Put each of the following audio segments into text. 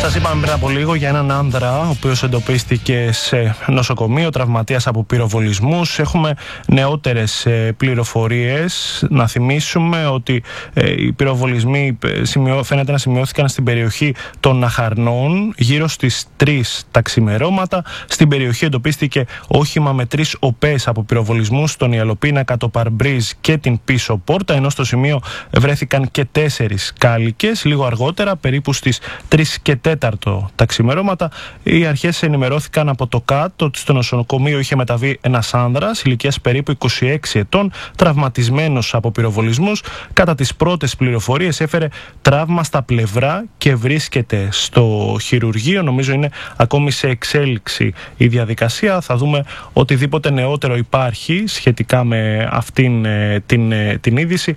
Σας είπαμε πριν από λίγο για έναν άνδρα ο οποίος εντοπίστηκε σε νοσοκομείο, τραυματίας από πυροβολισμούς. Έχουμε νεότερες πληροφορίες. Να θυμίσουμε ότι οι πυροβολισμοί φαίνεται να σημειώθηκαν στην περιοχή των Αχαρνών γύρω στις 3 τα ξημερώματα. Στην περιοχή εντοπίστηκε όχημα με 3 οπές από πυροβολισμούς στον Ιαλοπίνακα, το Παρμπρίζ και την πίσω πόρτα, ενώ στο σημείο βρέθηκαν και 4 κάλικες. Λίγο αργότερα, περίπου στις 3 και 4 τα ξημερώματα, οι αρχές ενημερώθηκαν από το ΚΑΤ ότι στο νοσοκομείο είχε μεταβεί ένας άνδρας ηλικίας περίπου 26 ετών, τραυματισμένος από πυροβολισμούς. Κατά τις πρώτες πληροφορίες έφερε τραύμα στα πλευρά και βρίσκεται στο χειρουργείο. Νομίζω είναι ακόμη σε εξέλιξη η διαδικασία. Θα δούμε οτιδήποτε νεότερο υπάρχει σχετικά με αυτήν την είδηση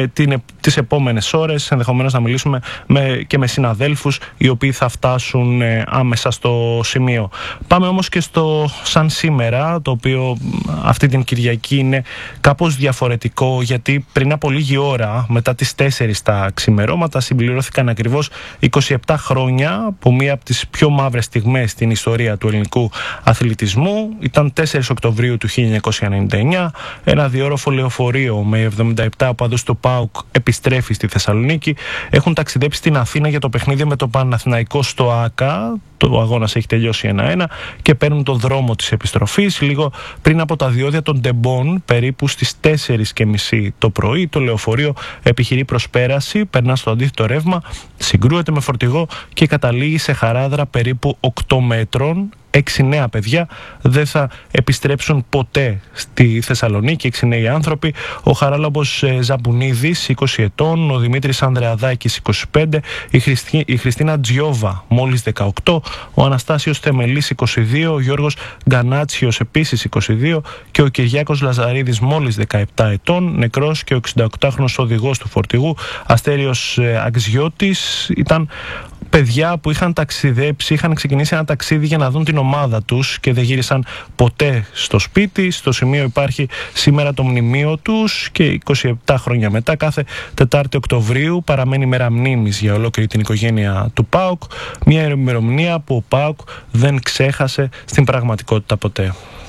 τις επόμενες ώρες. Ενδεχομένως να μιλήσουμε και με συναδέλφους οι οποίοι θα φτάσουν άμεσα στο σημείο. Πάμε όμως και στο σαν σήμερα, το οποίο αυτή την Κυριακή είναι κάπως διαφορετικό, γιατί πριν από λίγη ώρα, μετά τις 4 τα ξημερώματα, συμπληρώθηκαν ακριβώς 27 χρόνια από μία από τις πιο μαύρες στιγμές στην ιστορία του ελληνικού αθλητισμού. Ήταν 4 Οκτωβρίου του 1999, ένα διόροφο λεωφορείο με 77 οπαδούς του ΠΑΟΚ επιστρέφει στη Θεσσαλονίκη. Έχουν ταξιδέψει στην Αθήνα για το παιχνίδι με το Παναθηναϊκό στο ΆΚΑ. Το αγώνας έχει τελειώσει 1-1 και παίρνουν τον δρόμο της επιστροφής. Λίγο πριν από τα διόδια των Ντεμπών, περίπου στις 4:30 το πρωί, το λεωφορείο επιχειρεί προσπέραση, περνά στο αντίθετο ρεύμα, συγκρούεται με φορτηγό και καταλήγει σε χαράδρα περίπου 8 μέτρων. 6 νέα παιδιά δεν θα επιστρέψουν ποτέ στη Θεσσαλονίκη. 6 νέοι άνθρωποι. Ο Χαράλαμπος Ζαμπουνίδης, 20 ετών, ο Δημήτρης Ανδρεαδάκης, 25, η Χριστίνα Τζιόβα, μόλις 18, ο Αναστάσιος Θεμελής, 22, ο Γιώργος Γκανάτσιος, επίσης 22, και ο Κυριάκος Λαζαρίδης, μόλις 17 ετών, νεκρός, και ο 68χρονος οδηγός του φορτηγού, Αστέριος Αξιώτης. Ήταν παιδιά που είχαν ταξιδέψει, είχαν ξεκινήσει ένα ταξίδι για να δουν την ομάδα τους και δεν γύρισαν ποτέ στο σπίτι. Στο σημείο υπάρχει σήμερα το μνημείο τους και 27 χρόνια μετά, κάθε Τετάρτη Οκτωβρίου, παραμένει μέρα μνήμης για ολόκληρη την οικογένεια του ΠΑΟΚ. Μια ημερομηνία που ο ΠΑΟΚ δεν ξέχασε στην πραγματικότητα ποτέ.